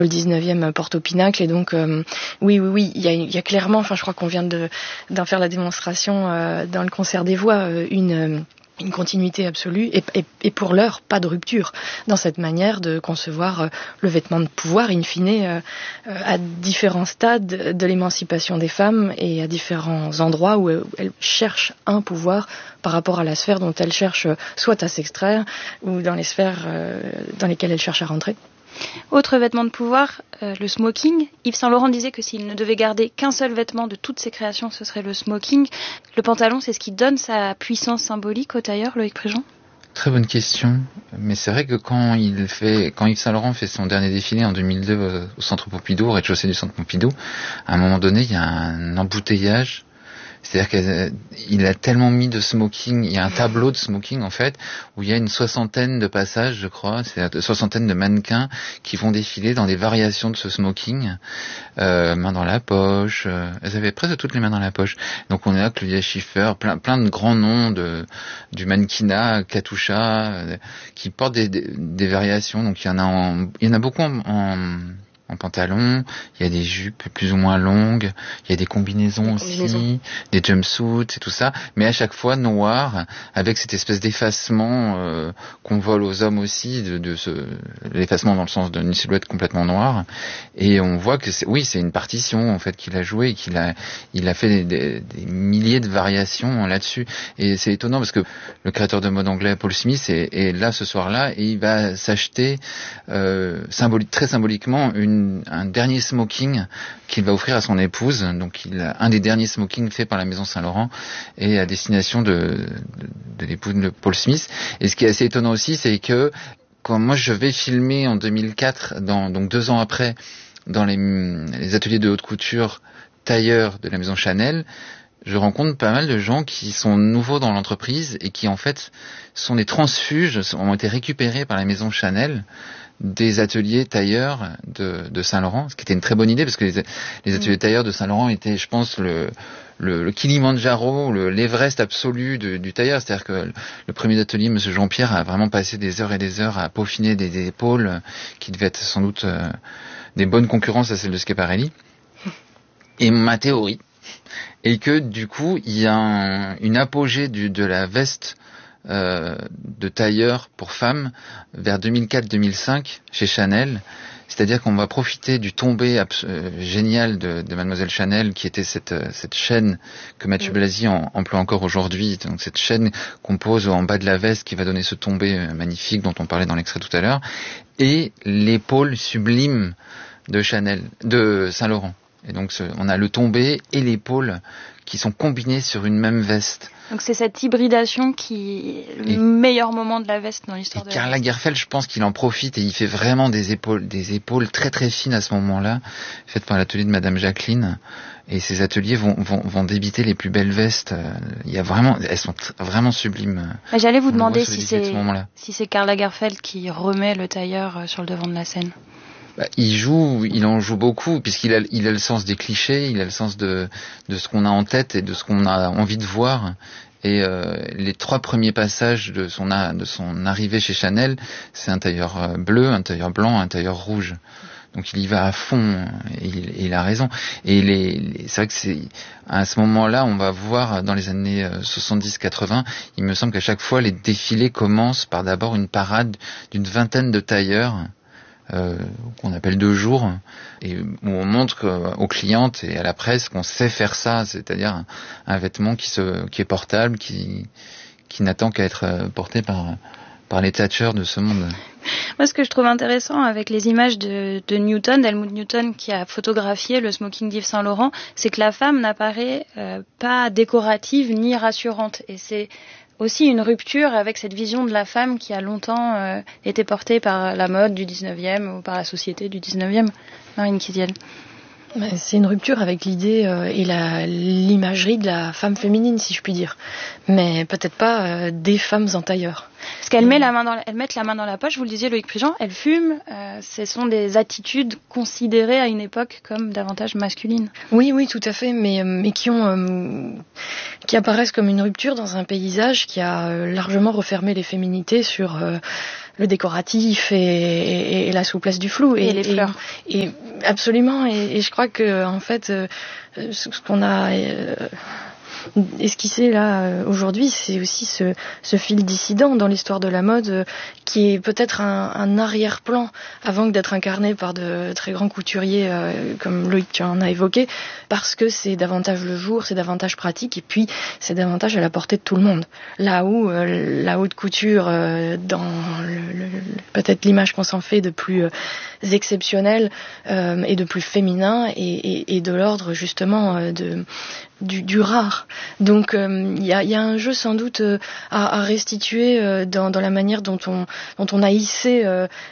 Le 19e porte au pinacle et donc oui, il y a clairement, enfin je crois qu'on vient d'en faire la démonstration dans le concert des voix, une continuité absolue et pour l'heure pas de rupture dans cette manière de concevoir le vêtement de pouvoir in fine à différents stades de l'émancipation des femmes et à différents endroits où elles cherchent un pouvoir par rapport à la sphère dont elles cherchent soit à s'extraire ou dans les sphères dans lesquelles elles cherchent à rentrer. Autre vêtement de pouvoir, le smoking. Yves Saint Laurent disait que s'il ne devait garder qu'un seul vêtement de toutes ses créations, ce serait le smoking. Le pantalon, c'est ce qui donne sa puissance symbolique au tailleur, Loïc Préjean ? Très bonne question, mais c'est vrai que quand Yves Saint Laurent fait son dernier défilé en 2002 au Centre Pompidou, au rez-de-chaussée du Centre Pompidou, à un moment donné, il y a un embouteillage. C'est-à-dire qu'il a tellement mis de smoking, il y a un tableau de smoking en fait, où il y a une soixantaine de passages, je crois, c'est-à-dire une soixantaine de mannequins qui vont défiler dans des variations de ce smoking, main dans la poche, elles avaient presque toutes les mains dans la poche. Donc on est là, Claudia Schiffer, plein de grands noms du mannequinat, Katusha, qui portent des variations. Donc il y en a beaucoup en pantalon, il y a des jupes plus ou moins longues, il y a des combinaisons aussi, des jumpsuits et tout ça, mais à chaque fois noir, avec cette espèce d'effacement qu'on vole aux hommes aussi, l'effacement dans le sens d'une silhouette complètement noire, et on voit que c'est une partition en fait qu'il a joué, et il a fait des milliers de variations là-dessus, et c'est étonnant parce que le créateur de mode anglais Paul Smith est là ce soir-là, et il va s'acheter très symboliquement un dernier smoking qu'il va offrir à son épouse, donc un des derniers smokings faits par la maison Saint-Laurent et à destination de l'épouse de Paul Smith. Et ce qui est assez étonnant aussi, c'est que quand moi je vais filmer en 2004, donc 2 ans après, dans les ateliers de haute couture tailleurs de la maison Chanel, je rencontre pas mal de gens qui sont nouveaux dans l'entreprise et qui en fait sont des transfuges, ont été récupérés par la maison Chanel des ateliers tailleurs de Saint-Laurent, ce qui était une très bonne idée parce que les ateliers tailleurs de Saint-Laurent étaient, je pense, le Kilimandjaro, l'Everest absolu du tailleur. C'est-à-dire que le premier atelier, Monsieur Jean-Pierre, a vraiment passé des heures et des heures à peaufiner des épaules qui devaient être sans doute des bonnes concurrences à celles de Schiaparelli. Et ma théorie est que du coup, il y a une apogée de la veste de tailleur pour femmes vers 2004-2005 chez Chanel, c'est-à-dire qu'on va profiter du tombé génial de Mademoiselle Chanel, qui était cette chaîne que Mathieu Blasi emploie encore aujourd'hui, donc cette chaîne qu'on pose en bas de la veste qui va donner ce tombé magnifique dont on parlait dans l'extrait tout à l'heure, et l'épaule sublime de Saint-Laurent. Et donc on a le tombé et l'épaule qui sont combinés sur une même veste. Donc c'est cette hybridation qui est le meilleur moment de la veste dans l'histoire de la veste. Karl Lagerfeld, je pense qu'il en profite et il fait vraiment des épaules très très fines à ce moment-là, faites par l'atelier de Madame Jacqueline. Et ces ateliers vont débiter les plus belles vestes. Elles sont vraiment sublimes. J'allais vous demander si c'est Karl Lagerfeld qui remet le tailleur sur le devant de la scène. Il en joue beaucoup puisqu'il a le sens des clichés, il a le sens de ce qu'on a en tête et de ce qu'on a envie de voir. Et les 3 premiers passages de son arrivée chez Chanel, c'est un tailleur bleu, un tailleur blanc, un tailleur rouge. Donc il y va à fond et il a raison. Et c'est vrai que à ce moment-là, on va voir dans les années 70-80, il me semble qu'à chaque fois les défilés commencent par d'abord une parade d'une vingtaine de tailleurs. Qu'on appelle 2 jours, et où on montre aux clientes et à la presse qu'on sait faire ça, c'est-à-dire un vêtement qui est portable, qui n'attend qu'à être porté par les Thatcher de ce monde. Moi, ce que je trouve intéressant avec les images de Newton, d'Helmut Newton, qui a photographié le smoking d'Yves Saint Laurent, c'est que la femme n'apparaît pas décorative ni rassurante, et c'est aussi une rupture avec cette vision de la femme qui a longtemps été portée par la mode du 19e ou par la société du 19e. Marine Kiziel. C'est une rupture avec l'idée et l'imagerie de la femme féminine, si je puis dire. Mais peut-être pas des femmes en tailleur. Parce qu'elles mettent la main dans la poche, vous le disiez Loïc Prigent, elles fument, ce sont des attitudes considérées à une époque comme davantage masculines. Oui, tout à fait, mais qui apparaissent comme une rupture dans un paysage qui a largement refermé les féminités sur le décoratif et la souplesse du flou et les fleurs. Et absolument, et je crois que en fait ce qu'on a esquissé là aujourd'hui, c'est aussi ce fil dissident dans l'histoire de la mode qui est peut-être un arrière-plan avant que d'être incarné par de très grands couturiers comme Loïc tu en as évoqué, parce que c'est davantage le jour, c'est davantage pratique et puis c'est davantage à la portée de tout le monde. Là où la haute couture dans peut-être l'image qu'on s'en fait de plus exceptionnel et de plus féminin et de l'ordre justement du rare. Donc il y a un jeu sans doute à restituer dans la manière dont on a hissé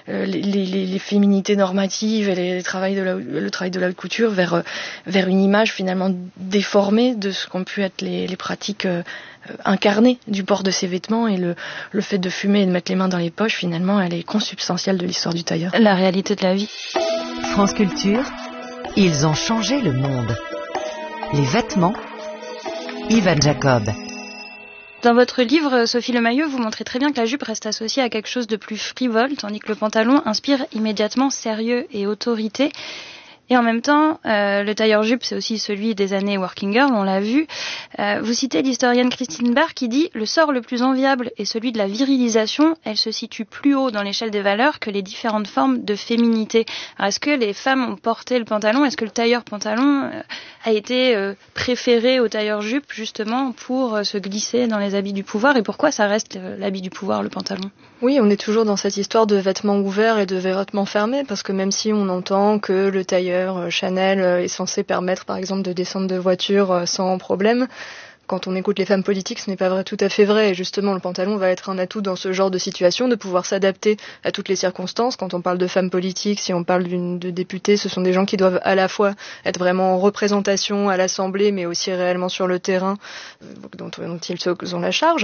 les féminités normatives et le travail de la haute couture vers une image finalement déformée de ce qu'ont pu être les pratiques incarnées du port de ces vêtements, et le fait de fumer et de mettre les mains dans les poches, finalement elle est consubstantielle de l'histoire du tailleur. La réalité de la vie. France Culture, ils ont changé le monde. Les vêtements, Ivan Jacob. Dans votre livre, Sophie Lemayeux, vous montrez très bien que la jupe reste associée à quelque chose de plus frivole, tandis que le pantalon inspire immédiatement sérieux et autorité. Et en même temps, le tailleur-jupe, c'est aussi celui des années working girl, on l'a vu. Vous citez l'historienne Christine Barr qui dit « Le sort le plus enviable est celui de la virilisation. Elle se situe plus haut dans l'échelle des valeurs que les différentes formes de féminité. » Alors, est-ce que les femmes ont porté le pantalon ? Est-ce que le tailleur-pantalon a été préféré au tailleur-jupe, justement, pour se glisser dans les habits du pouvoir ? Et pourquoi ça reste l'habit du pouvoir, le pantalon ? Oui, on est toujours dans cette histoire de vêtements ouverts et de vêtements fermés, parce que même si on entend que le tailleur Chanel est censé permettre par exemple de descendre de voiture sans problème, quand on écoute les femmes politiques, ce n'est pas tout à fait vrai. Et justement, le pantalon va être un atout dans ce genre de situation, de pouvoir s'adapter à toutes les circonstances. Quand on parle de femmes politiques, si on parle de députés, ce sont des gens qui doivent à la fois être vraiment en représentation à l'Assemblée, mais aussi réellement sur le terrain dont ils ont la charge.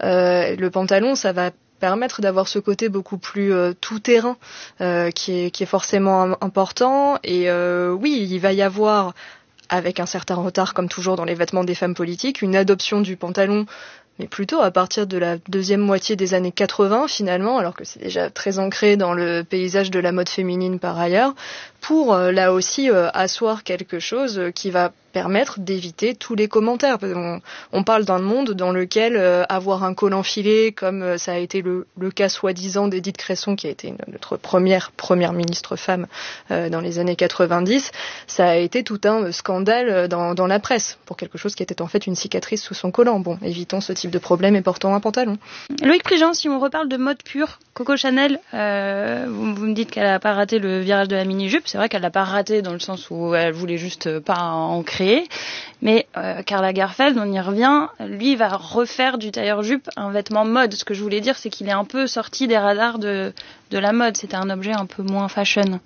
Le pantalon, ça va permettre d'avoir ce côté beaucoup plus tout-terrain qui est forcément important. Et oui, il va y avoir, avec un certain retard comme toujours dans les vêtements des femmes politiques, une adoption du pantalon, mais plutôt à partir de la deuxième moitié des années 80 finalement, alors que c'est déjà très ancré dans le paysage de la mode féminine par ailleurs, pour là aussi asseoir quelque chose qui va permettre d'éviter tous les commentaires. On parle d'un monde dans lequel avoir un col enfilé, comme ça a été le cas soi-disant d'Édith Cresson, qui a été notre première ministre femme dans les années 90, ça a été tout un scandale dans la presse, pour quelque chose qui était en fait une cicatrice sous son collant. Bon, évitons ce type de problème et portons un pantalon. Loïc Prigent, si on reparle de mode pure, Coco Chanel, vous me dites qu'elle n'a pas raté le virage de la mini-jupe. C'est vrai qu'elle l'a pas raté dans le sens où elle voulait juste pas en créer. Mais Karl Lagerfeld, on y revient, lui va refaire du tailleur-jupe un vêtement mode. Ce que je voulais dire, c'est qu'il est un peu sorti des radars de la mode. C'était un objet un peu moins fashion.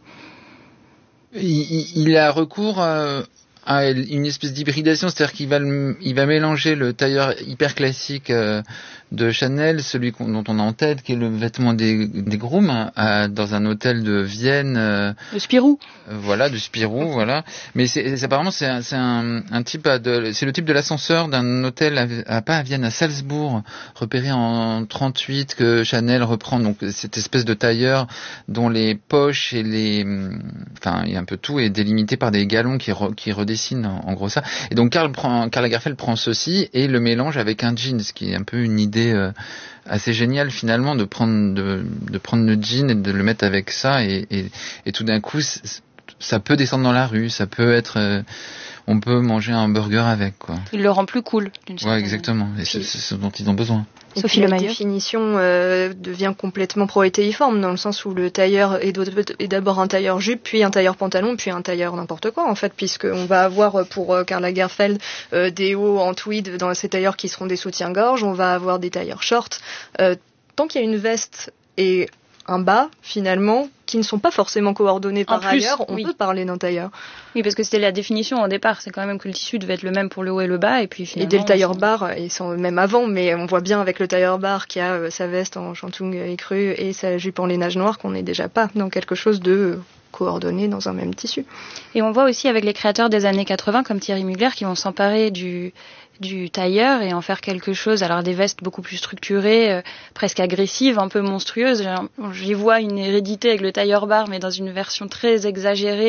Il a recours à une espèce d'hybridation, c'est-à-dire qu'il va mélanger le tailleur hyper classique de Chanel, celui dont on a en tête, qui est le vêtement des grooms, dans un hôtel de Vienne. Le Spirou. Voilà, du Spirou, voilà. Mais apparemment c'est un type c'est le type de l'ascenseur d'un hôtel pas à Vienne, à Salzbourg, repéré en 38, que Chanel reprend. Donc cette espèce de tailleur dont les poches et il y a un peu tout est délimité par des galons qui redessinent en gros ça. Et donc Karl Lagerfeld prend ceci et le mélange avec un jean, ce qui est un peu une idée assez géniale finalement, de prendre le jean et de le mettre avec ça et tout d'un coup ça peut descendre dans la rue, ça peut être on peut manger un burger avec, quoi. Il le rend plus cool d'une certaine manière. Exactement, et c'est ce dont ils ont besoin. Et puis la définition devient complètement proétéiforme, dans le sens où le tailleur est d'abord un tailleur jupe, puis un tailleur pantalon, puis un tailleur n'importe quoi en fait, puisqu'on va avoir pour Karl Lagerfeld des hauts en tweed dans ces tailleurs qui seront des soutiens-gorge, on va avoir des tailleurs shorts. Tant qu'il y a une veste et un bas, finalement, qui ne sont pas forcément coordonnés par ailleurs, on peut parler d'un tailleur. Oui, parce que c'était la définition au départ, c'est quand même que le tissu devait être le même pour le haut et le bas, et puis finalement... Et dès le tailleur bar, et même avant, mais on voit bien avec le tailleur bar qui a sa veste en shantung écru et sa jupe en lainage noir qu'on n'est déjà pas dans quelque chose de coordonné dans un même tissu. Et on voit aussi avec les créateurs des années 80 comme Thierry Mugler qui vont s'emparer du tailleur et en faire quelque chose, alors des vestes beaucoup plus structurées, presque agressives, un peu monstrueuses. J'y vois une hérédité avec le tailleur bar, mais dans une version très exagérée